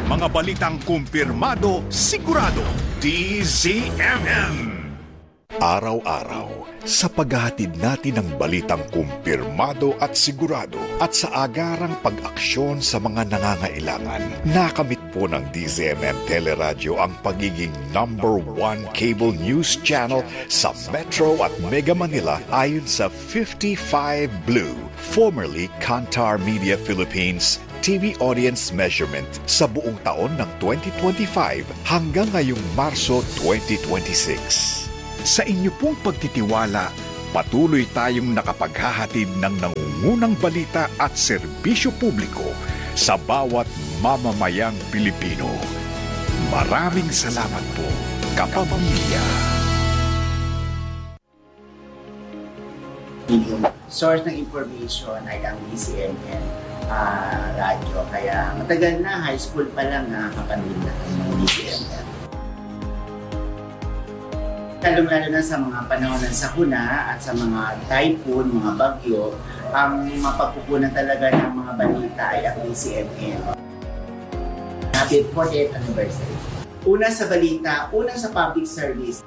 Mga balitang kumpirmado, sigurado. DZMM. Araw-araw, sa paghahatid natin ng balitang kumpirmado at sigurado at sa agarang pag-aksyon sa mga nangangailangan, nakamit po ng DZMM Teleradyo ang pagiging #1 cable news channel sa Metro at Mega Manila ayon sa 55 Blue, formerly Kantar Media Philippines, TV audience measurement sa buong taon ng 2025 hanggang ngayong Marso 2026. Sa inyo pong pagtitiwala, patuloy tayong nakapaghahatid ng nangungunang balita at serbisyo publiko sa bawat mamamayang Pilipino. Maraming salamat po, kapamilya. Yung source ng information ay ang DZMM radyo. Kaya matagal na, high school pa lang nakakapanood na ng DZMM. Lalo-lalo na sa mga panahon ng sakuna at sa mga typhoon, mga bagyo, ang mapagkukunan talaga ng mga balita ay ang DZMM. Happy 48th anniversary. Una sa balita, una sa public service.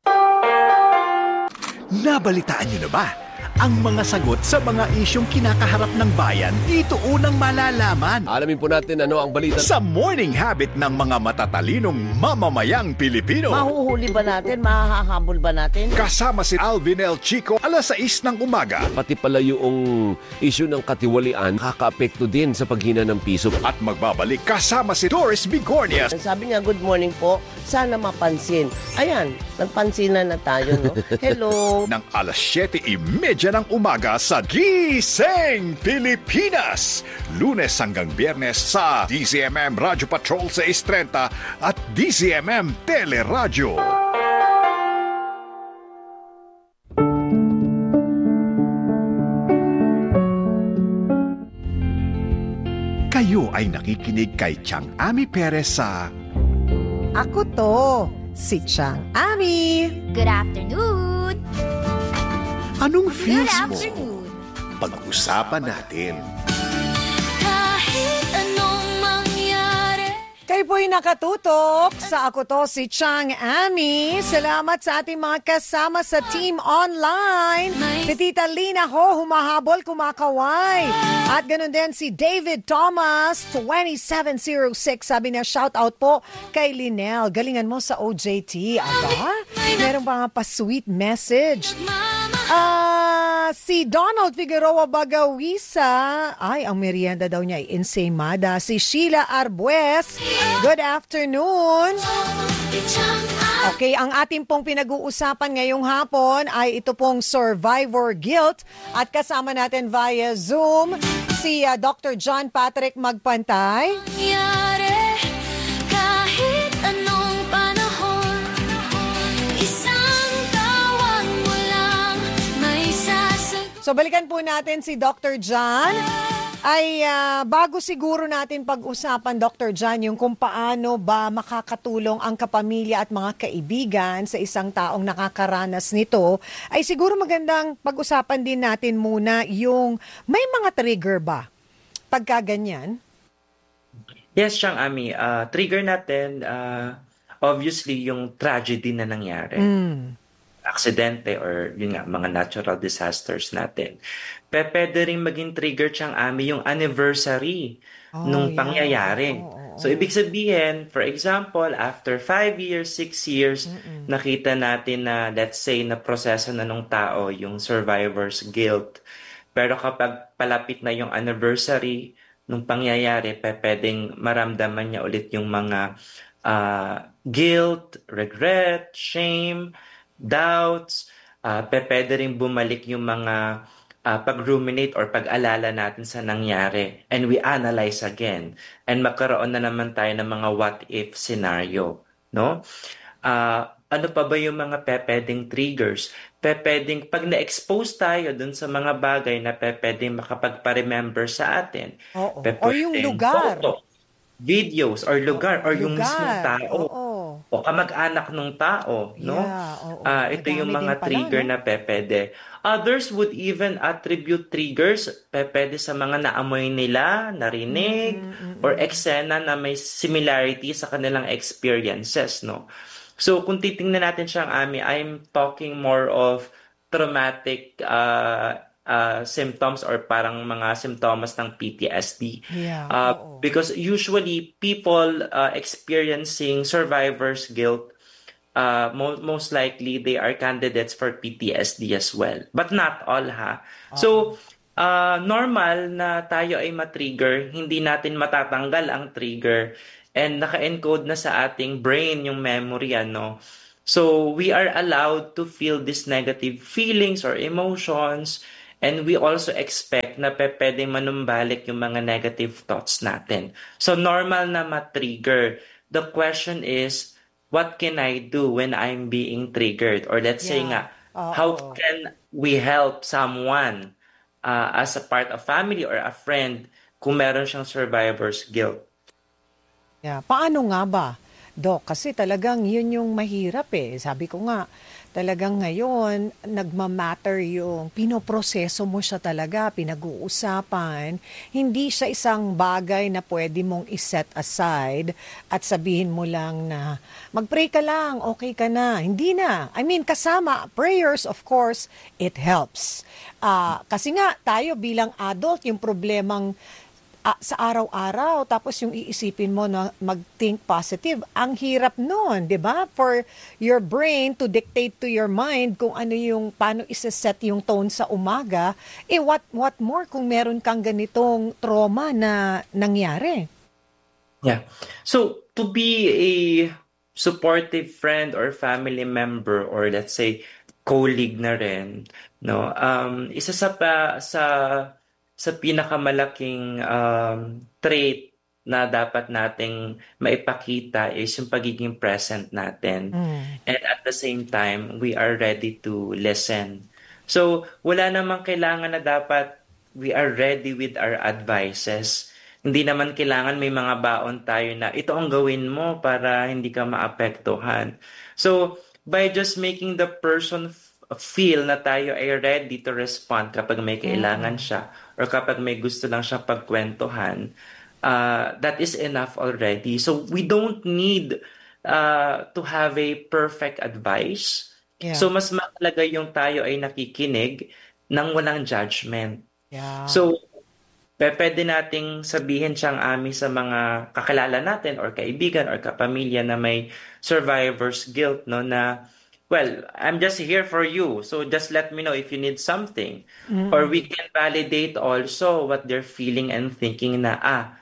Nabalitaan niyo na ba? Ang mga sagot sa mga isyong kinakaharap ng bayan, dito unang malalaman. Alamin po natin ano ang balita Sa morning habit ng mga matatalinong mamamayang Pilipino. Mahuhuli ba natin? Mahahabol ba natin? Kasama si Alvin L. Chico, alas 6 ng umaga. pati pala yung issue ng katiwalian kakaapekto din sa paghina ng piso. At magbabalik kasama si Doris Bigornia. Sabi niya, good morning po. Sana mapansin. Ayan, nagpansin na tayo, no? Hello. Ng alas 7:30 ng umaga sa Gising Pilipinas. Lunes hanggang Biyernes sa DZMM Radio Patrol 630 at DZMM Teleradyo. Kayo ay nakikinig kay Chang Ami Perez sa Ako to, si Chang Ami. Good afternoon! Anong Good feels mo? afternoon! Pag-usapan natin. Kahit anong mangyari. Kayo po'y nakatutok sa Ako to, si Chang Ami. Salamat sa ating mga kasama sa Team Online. Si Tita Lina Ho, humahabol, kumakaway. At ganun din si David Thomas, 2706. Sabi niya, shout out po kay Linel. Galingan mo sa OJT. Aba, meron pa nga pa-sweet message. Si Donald Figueroa Bagawisa, ay, ang merienda daw niya ay ensaymada. Si Sheila Arbues, good afternoon. Okay, ang ating pong pinag-uusapan ngayong hapon ay ito pong survivor guilt at kasama natin via Zoom si Dr. John Patrick Magpantay. Kahit anong panahon, isang tawag mo lang may sasagot. So balikan po natin si Dr. John. Ay bago siguro natin pag-usapan, Dr. John, yung kung paano ba makakatulong ang kapamilya at mga kaibigan sa isang taong nakakaranas nito, ay siguro magandang pag-usapan din natin muna yung may mga trigger ba pagka ganyan? Yes, Chang Ami. Trigger natin, obviously, yung tragedy na nangyari. Aksidente or yun nga, mga natural disasters natin. Pwede rin maging trigger, Chang Ami, yung anniversary nung pangyayari. So, ibig sabihin, for example, after 5 years, 6 years, nakita natin na, let's say, na proseso na nung tao yung survivor's guilt. Pero kapag palapit na yung anniversary nung pangyayari, pwedeng maramdaman niya ulit yung mga guilt, regret, shame, doubts. Pwede rin bumalik yung mga pag-ruminate or pag-alala natin sa nangyari. And we analyze again. And magkaroon na naman tayo ng mga what-if scenario. No? Ano pa ba yung mga pwedeng triggers? Pwedeng pag na-expose tayo dun sa mga bagay na pwedeng makapagpa-remember sa atin. Oo. Or yung lugar. Photo, videos, or lugar, or yung mismong tao. Oo. o kamag-anak ng tao, no? Yeah, oo. Ito yung Madami mga din pala, trigger no? na pwede. Others would even attribute triggers pwede sa mga naamoy nila, narinig, or eksena na may similarity sa kanilang experiences, no? So kung titingnan natin siyang Ami, I'm talking more of traumatic symptoms or parang mga simptomas ng PTSD. Yeah, oo. Because usually people experiencing survivor's guilt, most likely they are candidates for PTSD as well. But not all ha. So, normal na tayo ay matrigger, hindi natin matatanggal ang trigger and naka-encode na sa ating brain yung memory, ano. So, we are allowed to feel these negative feelings or emotions, and we also expect na pwedeng manumbalik yung mga negative thoughts natin. So, normal na matrigger. The question is, what can I do when I'm being triggered? Or let's say nga, how can we help someone as a part of family or a friend kung meron siyang survivor's guilt? Yeah. Paano nga ba, Doc? Kasi talagang yun yung mahirap eh. Sabi ko nga, talagang ngayon, nagmamatter yung pinoproseso mo siya talaga, pinag-uusapan. Hindi siya isang bagay na pwede mong iset aside at sabihin mo lang na mag-pray ka lang, okay ka na. Hindi na. I mean, kasama, prayers, of course, it helps. Kasi nga, tayo bilang adult, yung problemang sa araw-araw, tapos yung iisipin mo na mag-think positive, ang hirap nun, di ba? For your brain to dictate to your mind kung ano yung, paano isa-set yung tone sa umaga, what more kung meron kang ganitong trauma na nangyari? Yeah. So, to be a supportive friend or family member or let's say, colleague na rin, no? Isa sa pinakamalaking trait na dapat nating maipakita is yung pagiging present natin. And at the same time, we are ready to listen. So, wala namang kailangan na dapat we are ready with our advices. Hindi naman kailangan may mga baon tayo na ito ang gawin mo para hindi ka maapektuhan. So, by just making the person feel na tayo ay ready to respond kapag may kailangan siya or kapag may gusto lang siyang pagkwentuhan, that is enough already. So we don't need to have a perfect advice. Yeah. So mas mahalaga yung tayo ay nakikinig nang walang judgment. Yeah. So pwede nating sabihin siyang Ami sa mga kakilala natin or kaibigan or kapamilya na may survivor's guilt, no, na well, I'm just here for you. So just let me know if you need something. Or we can validate also what they're feeling and thinking na,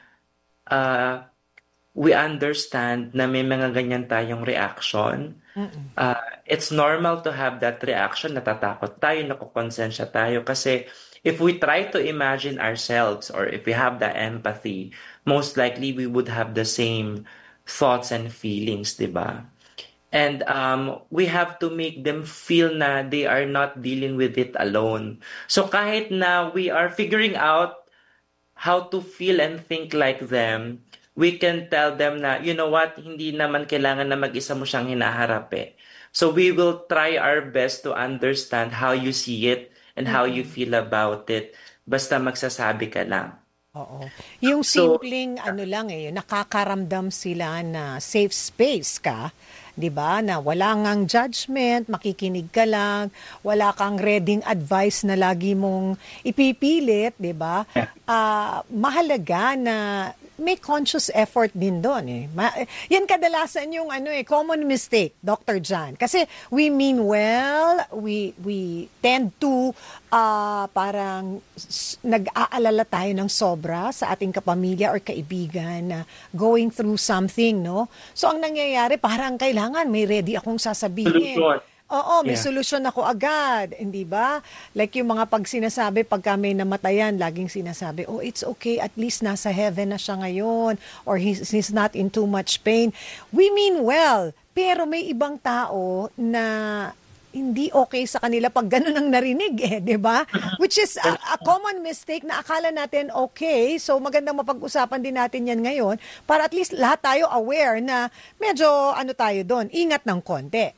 we understand na may mga ganyan tayong reaction. It's normal to have that reaction. Natatakot tayo, nakukonsensya tayo. Kasi if we try to imagine ourselves or if we have the empathy, most likely we would have the same thoughts and feelings, di ba? And we have to make them feel na they are not dealing with it alone. So kahit na we are figuring out how to feel and think like them, we can tell them na, you know what, hindi naman kailangan na mag-isa mo siyang hinaharap eh. So we will try our best to understand how you see it and how you feel about it. Basta magsasabi ka lang. Oo. Yung simpleng nakakaramdam sila na safe space ka, 'di ba? Na wala ngang judgment, makikinig ka lang, wala kang reading advice na lagi mong ipipilit, 'di ba? Mahalaga na may conscious effort din doon eh. Yan kadalasan yung common mistake, Dr. John. Kasi we mean well, we tend to parang nag-aalala tayo ng sobra sa ating kapamilya or kaibigan na going through something, no? So ang nangyayari, parang kailangan may ready akong sasabihin. Solution. Oo, may solusyon ako agad, hindi ba? Like yung mga pag sinasabi, pagka may namatayan, laging sinasabi, oh, it's okay, at least nasa heaven na siya ngayon, or he's not in too much pain. We mean well, pero may ibang tao na hindi okay sa kanila pag ganun ang narinig di ba? Which is a common mistake na akala natin okay. So magandang mapag-usapan din natin yan ngayon para at least lahat tayo aware na medyo tayo doon, ingat ng konti.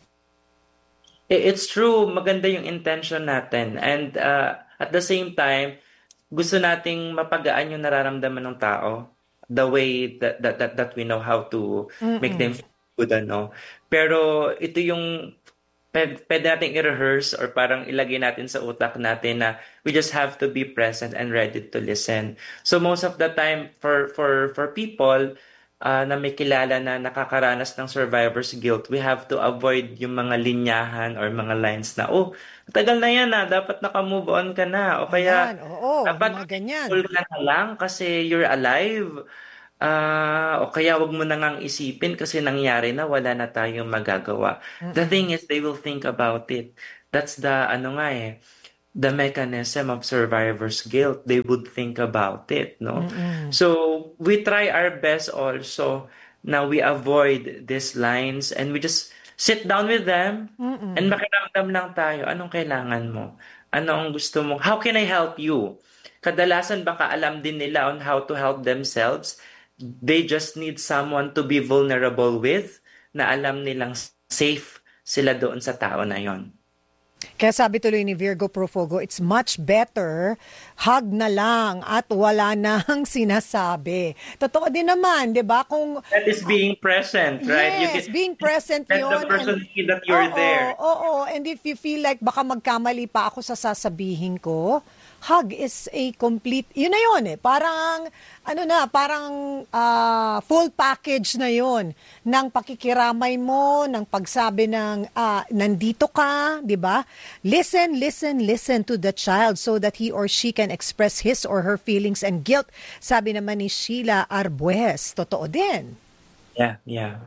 It's true, maganda yung intention natin. And at the same time, gusto nating mapagaan yung nararamdaman ng tao the way that we know how to make them feel good, ano. Pero ito yung pwede nating i-rehearse or parang ilagay natin sa utak natin na we just have to be present and ready to listen. So most of the time for people na may kilala na nakakaranas ng survivor's guilt, we have to avoid yung mga linyahan or mga lines na, tagal na yan dapat naka-move on ka na. O kaya, Ayan, oo, dapat mga ganyan. cool ka na lang kasi you're alive. O kaya wag mo na ngang isipin kasi nangyari na, wala na tayong magagawa. The thing is, they will think about it. That's the, the mechanism of survivor's guilt. They would think about it, no? So, we try our best also na we avoid these lines and we just sit down with them and makiramdam lang tayo. Anong kailangan mo? Ano ang gusto mo? How can I help you? Kadalasan baka alam din nila on how to help themselves. They just need someone to be vulnerable with na alam nilang safe sila doon sa tao na yon. Kaya sabi tuloy ni Virgo Profogo, it's much better hug na lang at wala nang sinasabi. Totoo din naman, di ba? Kung that is being present, right? Yes, being present let yun. the person feel that you're there. Oo, and if you feel like baka magkamali pa ako sa sasabihin ko, hug is a complete, yun na yun parang, parang full package na yun ng pakikiramay mo, ng pagsabi ng nandito ka, di ba? Listen to the child so that he or she can express his or her feelings and guilt. Sabi naman ni Sheila Arbues, totoo din. Yeah.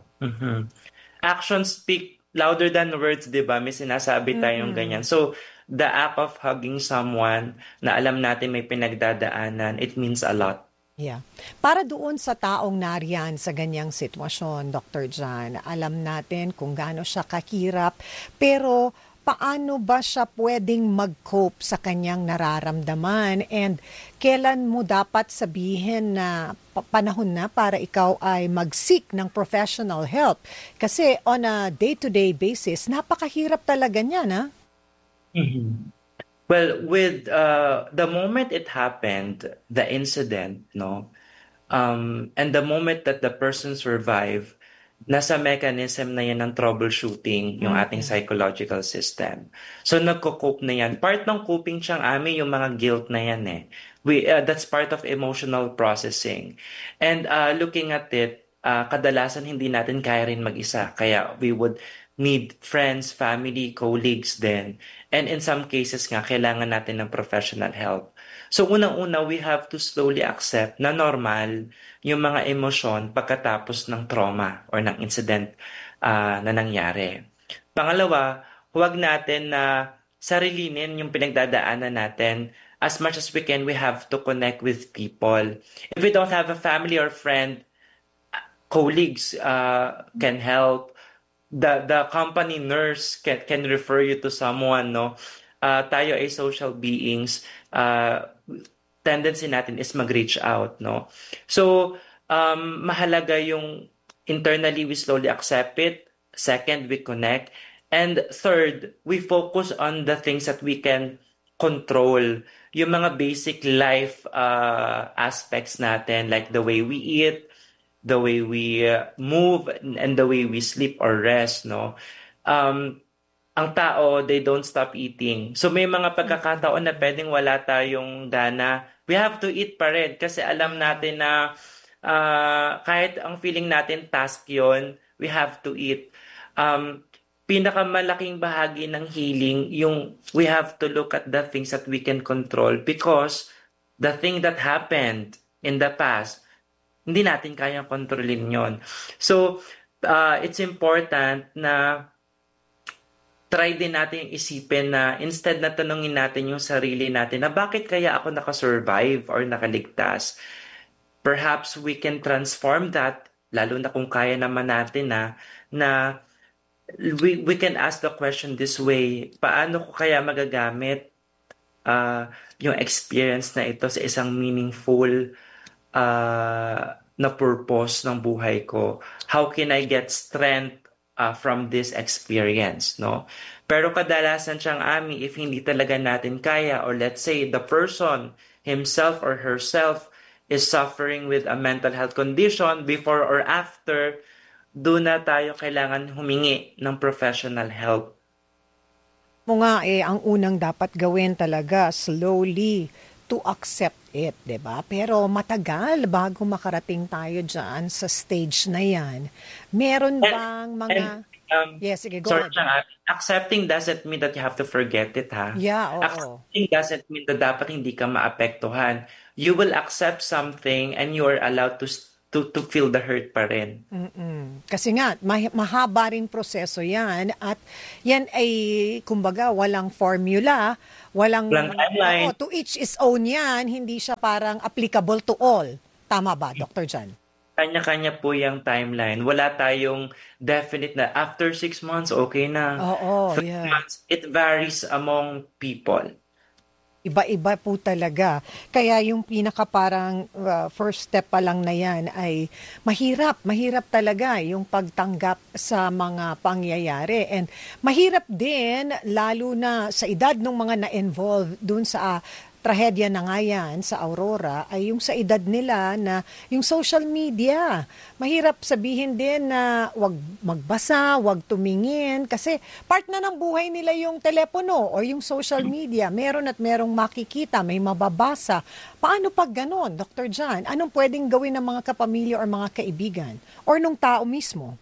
Actions speak louder than words, di ba? May sinasabi tayong ganyan. So, the act of hugging someone na alam natin may pinagdadaanan, it means a lot. Yeah. Para doon sa taong nariyan sa ganyang sitwasyon, Dr. John, alam natin kung gaano siya kahirap, pero paano ba siya pwedeng mag-cope sa kanyang nararamdaman and kailan mo dapat sabihin na panahon na para ikaw ay mag-seek ng professional help? Kasi on a day-to-day basis, napakahirap talaga niya, na? Well, with the moment it happened, the incident, and the moment that the person survived, nasa mechanism na yan ng troubleshooting yung ating psychological system. So nagko-cope na yan. Part ng coping siyang yung mga guilt na yan that's part of emotional processing. And looking at it, kadalasan hindi natin kaya rin mag-isa. Kaya we would need friends, family, colleagues din. And in some cases nga, kailangan natin ng professional help. So unang-una, we have to slowly accept na normal yung mga emosyon pagkatapos ng trauma or ng incident na nangyari. Pangalawa, huwag natin na sarilinin yung pinagdadaanan natin. As much as we can, we have to connect with people. If we don't have a family or friend, colleagues can help. The company nurse can refer you to someone, tayo ay social beings, tendency natin is mag-reach out, So mahalaga yung internally we slowly accept it. Second, we connect. And third, we focus on the things that we can control. Yung mga basic life aspects natin, like the way we eat, the way we move, and the way we sleep or rest, ang tao, they don't stop eating. So may mga pagkakataon na pwedeng wala tayong gana. We have to eat pa rin kasi alam natin na kahit ang feeling natin task yon, we have to eat. Pinakamalaking bahagi ng healing, yung we have to look at the things that we can control because the thing that happened in the past, hindi natin kayang kontrolin yon. So, it's important na try din natin isipin na instead na tanungin natin yung sarili natin na bakit kaya ako nakasurvive or nakaligtas, perhaps we can transform that, lalo na kung kaya naman natin na we can ask the question this way, paano ko kaya magagamit yung experience na ito sa isang meaningful na purpose ng buhay ko? How can I get strength from this experience, no? Pero kadalasan siyang Ami, if hindi talaga natin kaya, or let's say the person himself or herself is suffering with a mental health condition, before or after, doon na tayo kailangan humingi ng professional help. Mo nga ang unang dapat gawin talaga, slowly to accept it, 'di ba? Pero matagal bago makarating tayo diyan sa stage na 'yan. Meron bang mga yes, sige, go ahead. Accepting doesn't mean that you have to forget it, ha? Yeah, oo. Accepting doesn't mean that dapat hindi ka maapektuhan. You will accept something and you are allowed to feel the hurt pa rin. Kasi nga, mahaba rin proseso yan at yan ay, kumbaga, walang formula, walang timeline. To each is own yan, hindi siya parang applicable to all. Tama ba, Dr. John? Kanya-kanya po yung timeline. Wala tayong definite na after 6 months, okay na. Oo, 3 yeah. months, it varies among people. Iba-iba po talaga. Kaya yung pinaka parang first step pa lang na yan ay mahirap. Mahirap talaga yung pagtanggap sa mga pangyayari. And mahirap din, lalo na sa edad ng mga na-involve dun sa trahedya na nga yan sa Aurora, ay yung sa edad nila na yung social media. Mahirap sabihin din na wag magbasa, wag tumingin, kasi part na ng buhay nila yung telepono o yung social media. Meron at merong makikita, may mababasa. Paano pag ganon, Dr. John? Anong pwedeng gawin ng mga kapamilya or mga kaibigan? Or nung tao mismo?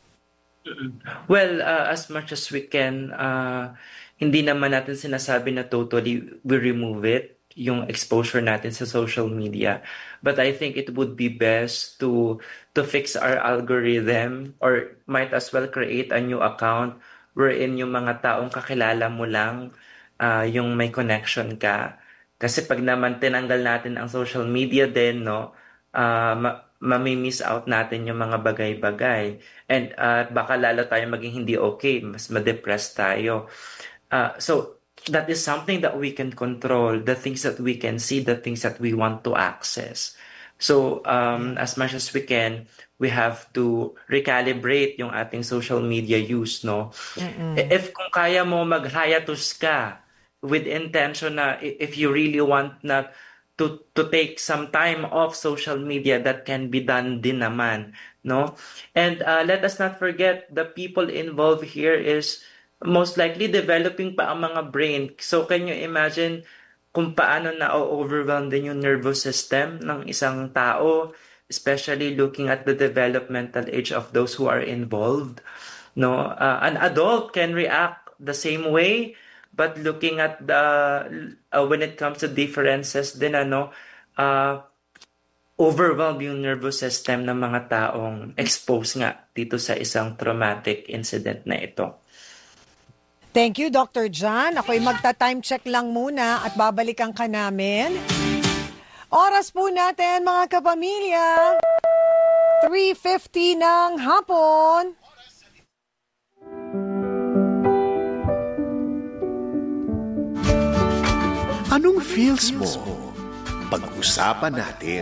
Well, as much as we can, hindi naman natin sinasabi na totally we remove it, yung exposure natin sa social media. But I think it would be best to fix our algorithm, or might as well create a new account wherein yung mga taong kakilala mo lang yung may connection ka. Kasi pag naman tinanggal natin ang social media din, no, mamimiss out natin yung mga bagay-bagay. And baka lalo tayo maging hindi okay, mas ma-depress tayo. So that is something that we can control, the things that we can see, the things that we want to access. So as much as we can, we have to recalibrate yung ating social media use, no? If kung kaya mo mag-hiatus ka with intention na if you really want na to take some time off social media, that can be done din naman, no? And let us not forget, the people involved here is most likely developing pa ang mga brain. So can you imagine kung paano na-overwhelm din yung nervous system ng isang tao, especially looking at the developmental age of those who are involved. No, an adult can react the same way, but looking at the when it comes to differences din, overwhelm yung nervous system ng mga taong exposed nga dito sa isang traumatic incident na ito. Thank you, Dr. John. Ako'y magta-time check lang muna at babalikan ka namin. Oras po natin, mga kapamilya, 3:50 ng hapon. Anong feels mo? Pag-usapan natin.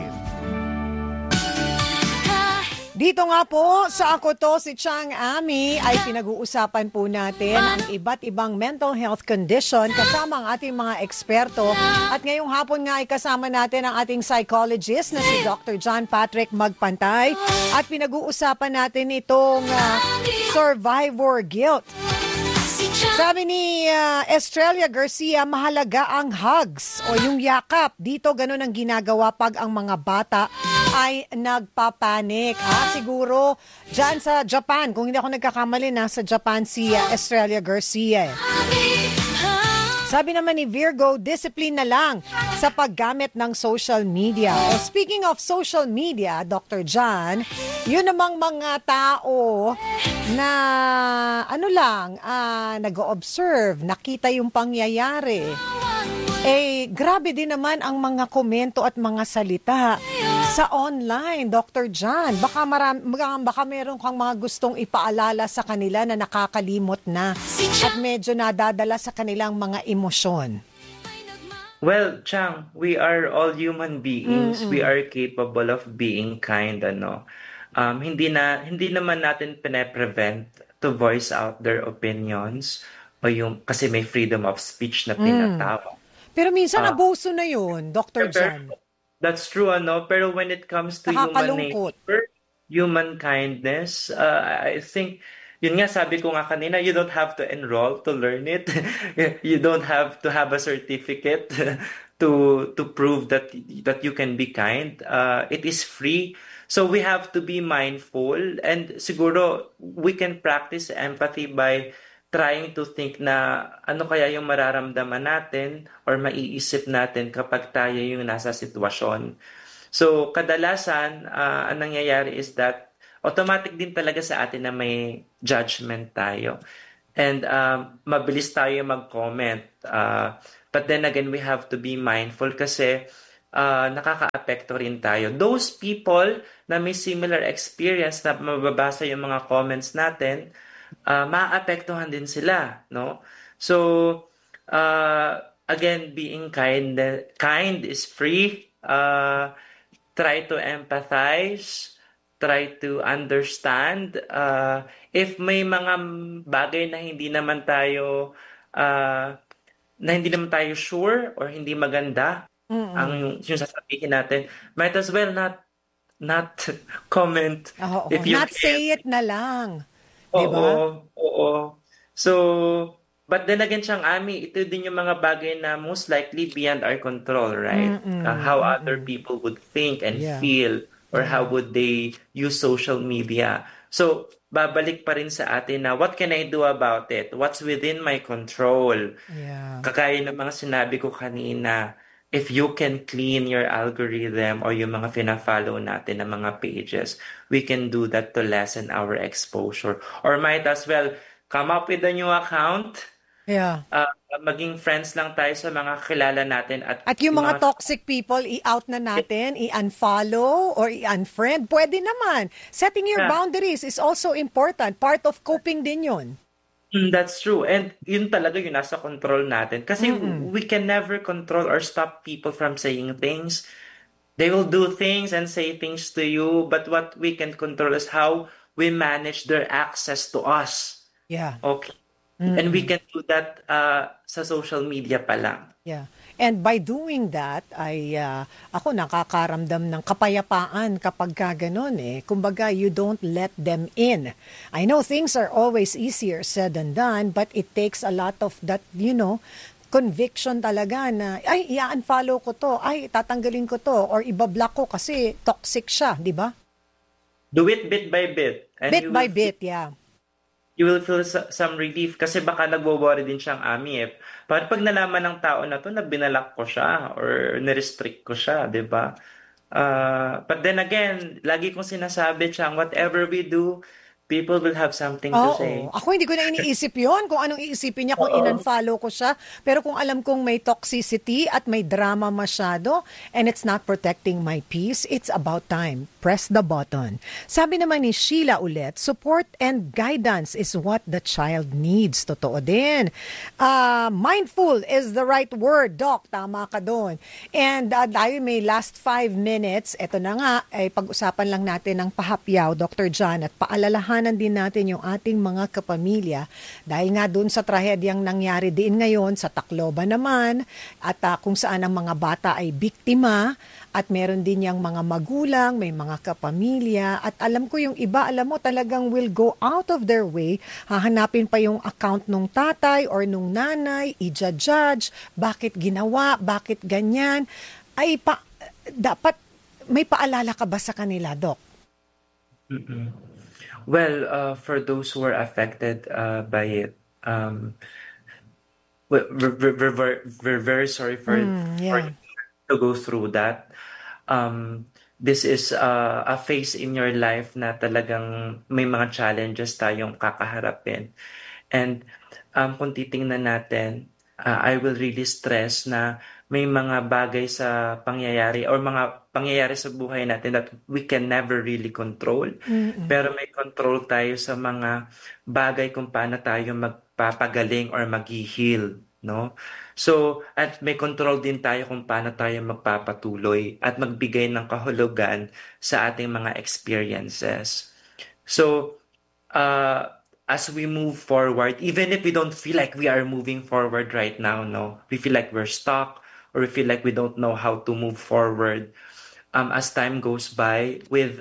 Dito nga po sa Ako To si Chang Ami ay pinag-uusapan po natin ang iba't ibang mental health condition kasama ang ating mga eksperto. At ngayong hapon nga ay kasama natin ang ating psychologist na si Dr. John Patrick Magpantay. At pinag-uusapan natin itong survivor guilt. Sabi ni Estrella Garcia, mahalaga ang hugs o yung yakap. Dito ganun ang ginagawa pag ang mga bata ay nagpapanik. Siguro dyan sa Japan, kung hindi ako nagkakamali, nasa Japan si Estrella Garcia. Sabi naman ni Virgo, discipline na lang sa paggamit ng social media. Speaking of social media, Dr. John, yun namang mga tao na nag-observe, nakita yung pangyayari. Grabe din naman ang mga komento at mga salita Sa online, Dr. John, baka meron kang mga gustong ipaalala sa kanila na nakakalimot na at medyo nadadala sa kanilang mga emosyon. Well, Chang, we are all human beings. We are capable of being kind, ano. Hindi naman natin pine-prevent to voice out their opinions o kasi may freedom of speech na tinatawag. Pero minsan abuso na yun, Dr. John. That's true, ano. Pero when it comes to human Nakakalungkot. nature, human kindness, I think, yun nga, sabi ko nga kanina, you don't have to enroll to learn it. You don't have to have a certificate to prove that you can be kind. It is free. So we have to be mindful, and siguro we can practice empathy by trying to think na ano kaya yung mararamdaman natin or maiisip natin kapag tayo yung nasa sitwasyon. So kadalasan, ang nangyayari is that automatic din talaga sa atin na may judgment tayo. And mabilis tayo mag-comment. But then again, we have to be mindful kasi nakaka-apekto rin tayo. Those people na may similar experience na mababasa yung mga comments natin, maaapektuhan din sila, no? So, again, being kind is free. Try to empathize, try to understand. If may mga bagay na hindi naman tayo sure or hindi maganda ang yung sasabihin natin, might as well not comment. If you Not can. say it na lang. Diba? Oo. So, but then again, siyang Ami, ito din yung mga bagay na most likely beyond our control, right? How other people would think and feel, or how would they use social media. So, babalik pa rin sa atin na what can I do about it? What's within my control? Yeah. Kagaya ng mga sinabi ko kanina, if you can clean your algorithm or yung mga fina-follow natin na mga pages, we can do that to lessen our exposure. Or might as well come up with a new account. Yeah. Maging friends lang tayo sa mga kilala natin. At yung mga toxic people, i-out na natin, i-unfollow or i-unfriend. Pwede naman. Setting your boundaries is also important. Part of coping din yun. That's true. And yun talaga yung nasa control natin. Kasi we can never control or stop people from saying things. They will do things and say things to you. But what we can control is how we manage their access to us. Yeah. Okay. And we can do that sa social media pa lang. Yeah. And by doing that, ako nakakaramdam ng kapayapaan kapag ganun eh. Kumbaga, you don't let them in. I know things are always easier said than done, but it takes a lot of that, conviction talaga na, ay, i-unfollow ko to, ay, tatanggalin ko to, or ibablock ko kasi toxic siya, di ba? Do it bit by bit. And Bit by bit, yeah. You will feel some relief kasi baka nagwo-worry din siyang Ami eh. Pag nalaman ng tao na to na binalak ko siya or nirestrict ko siya, di ba? But then again, lagi kong sinasabi siyang whatever we do, people will have something to say. Ako hindi ko na iniisip yon kung anong iisipin niya kung in-unfollow ko siya. Pero kung alam kong may toxicity at may drama masyado and it's not protecting my peace, it's about time. Press the button. Sabi naman ni Sheila ulit, support and guidance is what the child needs. Totoo din. Mindful is the right word, Doc. Tama ka doon. And dahil may last 5 minutes, eto na nga, ay pag-usapan lang natin ng pahapyaw, Dr. John, at paalalahanan din natin yung ating mga kapamilya dahil nga doon sa trahedyang nangyari din ngayon sa Tacloban naman at kung saan ang mga bata ay biktima at meron din yung mga magulang, may mga kapamilya at alam ko yung iba, alam mo talagang will go out of their way, hahanapin pa yung account nung tatay or nung nanay, i-judge, bakit ginawa, bakit ganyan, dapat may paalala ka ba sa kanila, Doc? Well, for those who are affected by it, we're very sorry for you to go through that. This is a phase in your life na talagang may mga challenges tayong kakaharapin. And kung titingnan natin, I will really stress na may mga bagay sa pangyayari or mga pangyayari sa buhay natin that we can never really control. Pero may control tayo sa mga bagay kung paano tayo magpapagaling or mag-heal, no? So, at may control din tayo kung paano tayo magpapatuloy at magbigay ng kahulugan sa ating mga experiences. So, as we move forward, even if we don't feel like we are moving forward right now, no, we feel like we're stuck or we feel like we don't know how to move forward. As time goes by, with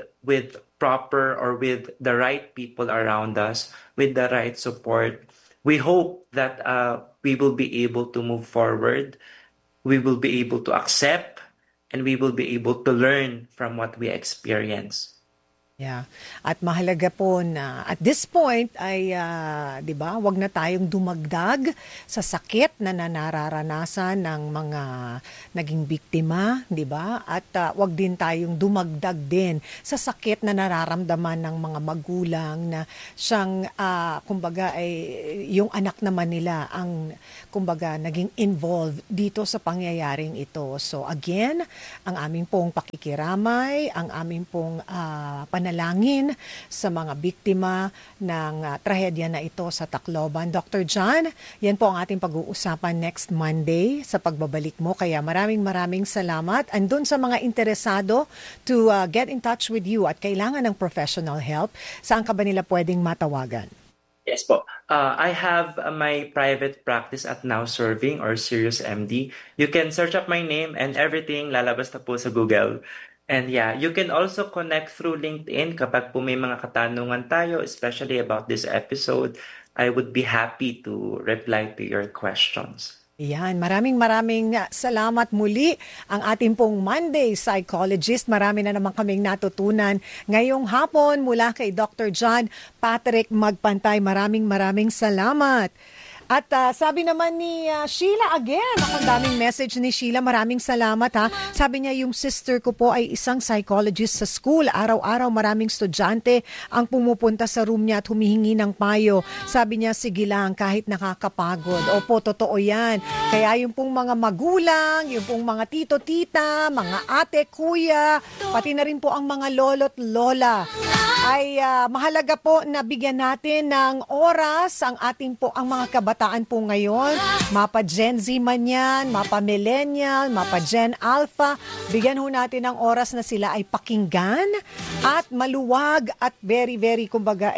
proper or with the right people around us, with the right support, we hope that we will be able to move forward. We will be able to accept, and we will be able to learn from what we experience. Yeah. At mahalaga po na at this point ay 'di ba, wag na tayong dumagdag sa sakit na nararanasan ng mga naging biktima, 'di ba? At wag din tayong dumagdag din sa sakit na nararamdaman ng mga magulang na siyang kumbaga ay yung anak naman nila ang kumbaga naging involved dito sa pangyayaring ito. So again, ang aming pong pakikiramay, ang aming pong panalangin sa mga biktima ng trahedya na ito sa Tacloban. Dr. John, yan po ang ating pag-uusapan next Monday sa pagbabalik mo. Kaya maraming salamat. And dun sa mga interesado to get in touch with you at kailangan ng professional help, saan ka ba nila pwedeng matawagan? Yes po. I have my private practice at Now Serving or Serious MD. You can search up my name and everything lalabas na po sa Google. And yeah, you can also connect through LinkedIn kapag po may mga katanungan tayo, especially about this episode. I would be happy to reply to your questions. Yan, maraming salamat muli ang ating pong Monday Psychologist. Marami na naman kaming natutunan ngayong hapon mula kay Dr. John Patrick Magpantay. Maraming salamat. At sabi naman ni Sheila again, ang daming message ni Sheila, maraming salamat ha. Sabi niya yung sister ko po ay isang psychologist sa school. Araw-araw maraming estudyante ang pumupunta sa room niya at humihingi ng payo. Sabi niya, sige lang kahit nakakapagod. Opo, totoo yan. Kaya yung pong mga magulang, yung pong mga tito-tita, mga ate, kuya, pati na rin po ang mga lolo't lola ay mahalaga po na bigyan natin ng oras ang mga kabataan po ngayon, mapa Gen Z man yan, mapa Millennial, mapa Gen Alpha, bigyan ho natin ng oras na sila ay pakinggan at maluwag at very kumbaga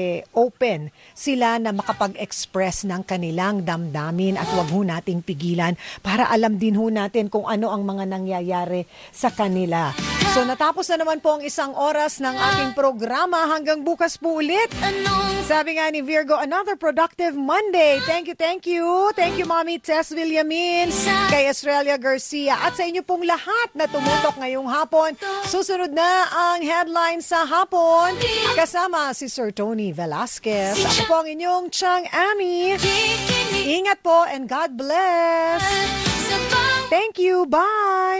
open sila na makapag-express ng kanilang damdamin at wag ho nating pigilan para alam din ho natin kung ano ang mga nangyayari sa kanila. So natapos na naman po ang isang oras ng ating programa. Hanggang bukas po ulit. Sabi nga ni Virgo, another productive Monday. Thank you. Thank you, Mommy Tess Villamin, kay Estrella Garcia, at sa inyo pong lahat na tumutok ngayong hapon. Susunod na ang headline sa hapon. Kasama si Sir Tony Velasquez. Ako po ang inyong Chang Ami. Ingat po and God bless. Thank you. Bye.